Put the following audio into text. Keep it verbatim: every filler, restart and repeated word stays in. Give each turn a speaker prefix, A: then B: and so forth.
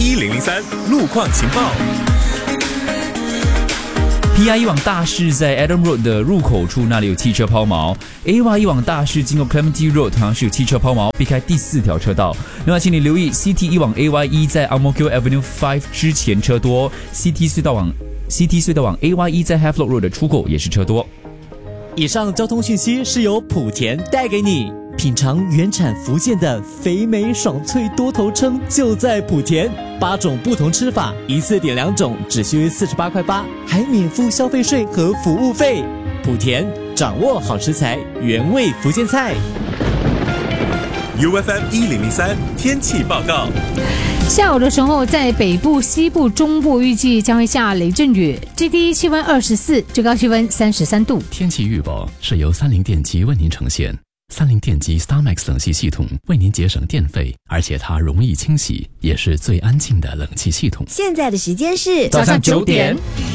A: 一零零三路况情报。
B: P I 一往大市在 Adam Road 的入口处，那里有汽车抛锚。A Y 一往大市经过 Clementi Road， 同样是有汽车抛锚，避开第四条车道。另外，请你留意 C T 一往 A Y 一在 Ang Mo Kio Avenue 五之前车多。C T 隧道往 C T 隧道往 A Y 一在 Havelock Road 的出口也是车多。
C: 以上交通讯息是由莆田带给你。品尝原产福建的肥美爽脆多头称就在莆田，八种不同吃法，一次点两种，只需四十八块八，还免付消费税和服务费。莆田掌握好食材，原味福建菜。
A: U F M 一零零三天气报告。
D: 下午的时候，在北部、西部、中部预计将会下雷阵雨，最低气温二十四，最高气温三十三度。
E: 天气预报是由三菱电机为您呈现。三菱电机 StarMax 冷气系统为您节省电费，而且它容易清洗，也是最安静的冷气系统。
F: 现在的时间是
D: 早上九点。